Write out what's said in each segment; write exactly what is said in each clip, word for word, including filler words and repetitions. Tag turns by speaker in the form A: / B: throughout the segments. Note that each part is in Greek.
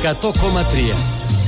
A: εκατό κόμμα τρία.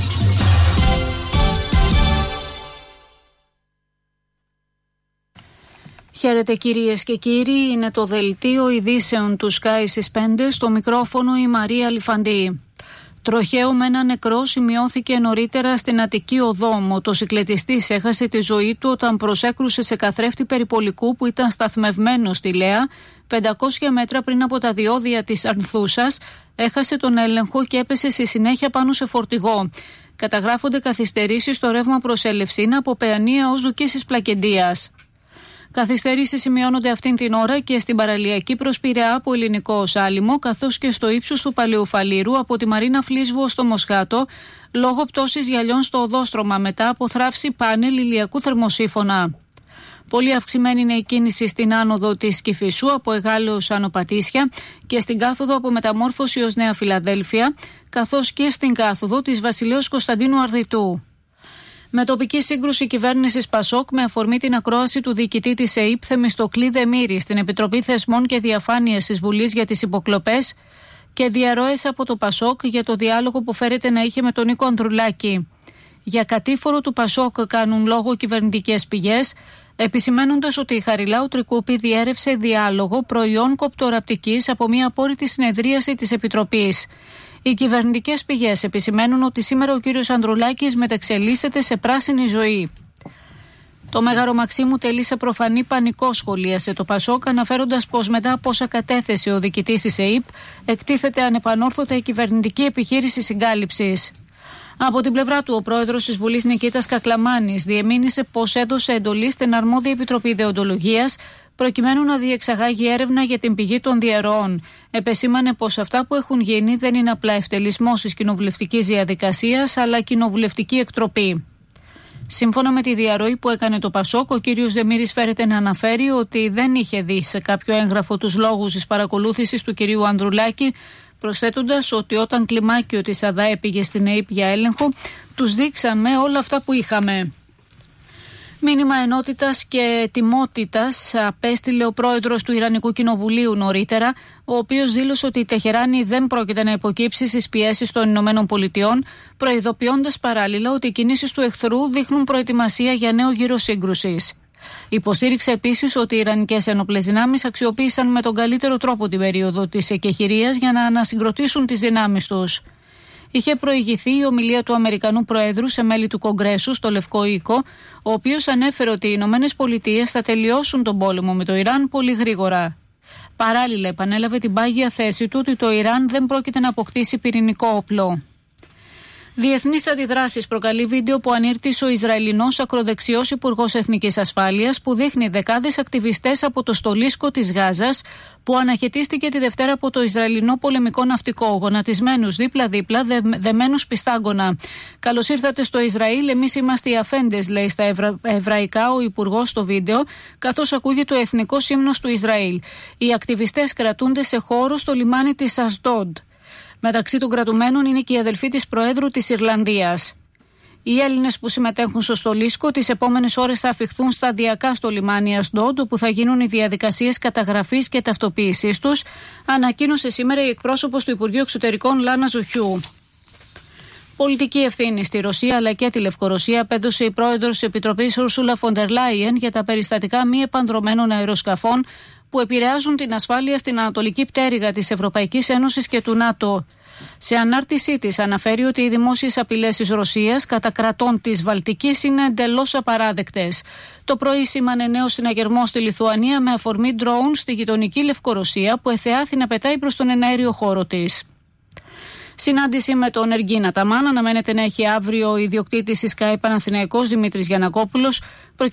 B: Χαίρετε κυρίες και κύριοι, είναι το δελτίο ειδήσεων του Sky στις πέντε, στο μικρόφωνο η Μαρία Λιφαντή. Τροχαίο με ένα νεκρό σημειώθηκε νωρίτερα στην Αττική Οδό. Ο μοτοσικλετιστής έχασε τη ζωή του όταν προσέκρουσε σε καθρέφτη περιπολικού που ήταν σταθμευμένο στη Λέα, πεντακόσια μέτρα πριν από τα διόδια της Ανθούσας. Έχασε τον έλεγχο και έπεσε στη συνέχεια πάνω σε φορτηγό. Καταγράφονται καθυστερήσεις στο ρεύμα προς Ελευσίνα από Παιανία ως Δουκίσης Πλακεντίας. Καθυστερήσεις σημειώνονται αυτήν την ώρα και στην παραλιακή προς Πειραιά από Ελληνικό ως Άλυμο, καθώς και στο ύψος του Παλαιοφαλήρου από τη Μαρίνα Φλίσβου στο Μοσχάτο, λόγω πτώσης γυαλιών στο οδόστρωμα μετά από θράψη πάνελ ηλιακού θερμοσύφωνα. Πολύ αυξημένη είναι η κίνηση στην άνοδο της Κηφισού από Εγάλεω ως Άνω Πατήσια και στην κάθοδο από Μεταμόρφωση ως Νέα Φιλαδέλφια, καθώς και στην κάθοδο της Βασιλέως Κωνσταντίνου Αρδιτού. Με τοπική σύγκρουση κυβέρνησης Πασόκ με αφορμή την ακρόαση του διοικητή της ΕΥΠ Θεμιστοκλή Δεμήρη στην Επιτροπή Θεσμών και Διαφάνειας της Βουλής για τις υποκλοπές και διαρροές από το Πασόκ για το διάλογο που φέρεται να είχε με τον Νίκο Ανδρουλάκη. Για κατήφορο του Πασόκ κάνουν λόγο κυβερνητικές πηγές, επισημαίνοντας ότι η Χαριλάου Τρικούπη διέρευσε διάλογο προϊόν κοπτοραπτικής από μια απόρριτη συνεδρίαση της Επιτροπής. Οι κυβερνητικές πηγές επισημαίνουν ότι σήμερα ο κύριος Ανδρουλάκης μεταξελίσσεται σε πράσινη ζωή. Το Μέγαρο Μαξίμου τελεί σε προφανή πανικό, σχολίασε το Πασόκ, αναφέροντας πως μετά από όσα κατέθεσε ο διοικητής της ΕΥΠ, εκτίθεται ανεπανόρθωτα η κυβερνητική επιχείρηση συγκάλυψης. Από την πλευρά του, ο πρόεδρος της Βουλής Νικήτας Κακλαμάνης διεμήνυσε πως έδωσε εντολή στην αρμόδια Επιτροπή Δεοντολογίας προκειμένου να διεξαγάγει έρευνα για την πηγή των διαρροών. Επεσήμανε πως αυτά που έχουν γίνει δεν είναι απλά ευτελισμός της κοινοβουλευτικής διαδικασίας, αλλά κοινοβουλευτική εκτροπή. Σύμφωνα με τη διαρροή που έκανε το Πασόκ, ο κύριος Δεμήρης φέρεται να αναφέρει ότι δεν είχε δει σε κάποιο έγγραφο τους λόγους της παρακολούθησης του κυρίου Ανδρουλάκη, προσθέτοντας ότι όταν κλιμάκιο της ΑΔΑΕ πήγε στην ΕΥΠ για έλεγχο, τους δείξαμε όλα αυτά που είχαμε. Μήνυμα ενότητας και ετοιμότητας απέστειλε ο πρόεδρος του Ιρανικού Κοινοβουλίου νωρίτερα, ο οποίος δήλωσε ότι η Τεχεράνη δεν πρόκειται να υποκύψει στις πιέσεις των Ηνωμένων Πολιτειών, προειδοποιώντας παράλληλα ότι οι κινήσεις του εχθρού δείχνουν προετοιμασία για νέο γύρο σύγκρουσης. Υποστήριξε επίσης ότι οι Ιρανικές ενόπλες δυνάμεις αξιοποίησαν με τον καλύτερο τρόπο την περίοδο της εκεχηρίας για να ανασυγκροτήσουν τις δυνάμεις τους. Είχε προηγηθεί η ομιλία του Αμερικανού Προέδρου σε μέλη του Κογκρέσου στο Λευκό Οίκο, ο οποίος ανέφερε ότι οι Ηνωμένες Πολιτείες θα τελειώσουν τον πόλεμο με το Ιράν πολύ γρήγορα. Παράλληλα, επανέλαβε την πάγια θέση του ότι το Ιράν δεν πρόκειται να αποκτήσει πυρηνικό όπλο. Διεθνείς αντιδράσεις προκαλεί βίντεο που ανήρτησε ο Ισραηλινός ακροδεξιός Υπουργός Εθνικής Ασφάλειας, που δείχνει δεκάδες ακτιβιστές από το στολίσκο της Γάζας που αναχαιτίστηκε τη Δευτέρα από το Ισραηλινό πολεμικό ναυτικό, γονατισμένους δίπλα-δίπλα, δε, δεμένους πιστάγκωνα. Καλώς ήρθατε στο Ισραήλ, εμείς είμαστε οι αφέντες, λέει στα ευρα, εβραϊκά ο Υπουργός στο βίντεο, καθώς ακούγεται ο εθνικός ύμνος του Ισραήλ. Οι ακτιβιστές κρατούνται σε χώρο στο λιμάνι της Ασντόντ. Μεταξύ των κρατουμένων είναι και η αδελφή της Προέδρου της Ιρλανδίας. Οι Έλληνες που συμμετέχουν στο στολίσκο τις επόμενες ώρες θα αφιχθούν σταδιακά στο λιμάνι Ασντόντ, όπου θα γίνουν οι διαδικασίες καταγραφής και ταυτοποίησής τους, ανακοίνωσε σήμερα η εκπρόσωπος του Υπουργείου Εξωτερικών Λάνα Ζουχιού. Πολιτική ευθύνη στη Ρωσία αλλά και τη Λευκορωσία απέδωσε η πρόεδρος της Επιτροπής Ούρσουλα φον ντερ Λάιεν για τα περιστατικά μη επανδρωμένων αεροσκαφών που επηρεάζουν την ασφάλεια στην ανατολική πτέρυγα της Ευρωπαϊκής Ένωσης και του ΝΑΤΟ. Σε ανάρτησή της αναφέρει ότι οι δημόσιες απειλές της Ρωσίας κατά κρατών της Βαλτικής είναι εντελώς απαράδεκτες. Το πρωί σήμανε νέο συναγερμό στη Λιθουανία με αφορμή ντρόουν στη γειτονική Λευκορωσία που εθεάθη να πετάει προς τον εναέριο χώρο της. Συνάντηση με τον Εργίν Αταμάν αναμένεται να έχει αύριο ο ιδιοκτήτης της ΚΑΕ Παναθηναϊκός Δημήτρης Γιαννακόπουλος,